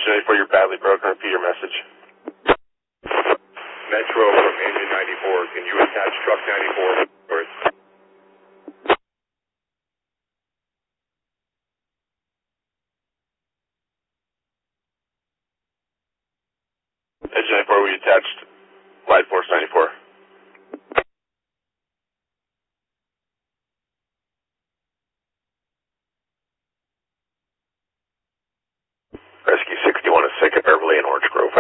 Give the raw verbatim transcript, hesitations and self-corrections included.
ninety-four, you're badly broken. Repeat your message. Metro from engine ninety-four. Can you attach truck ninety-four? Engine ninety-four, we attached Light Force ninety-four. Rescue sixty-one is sick at Beverly and Orange Grove.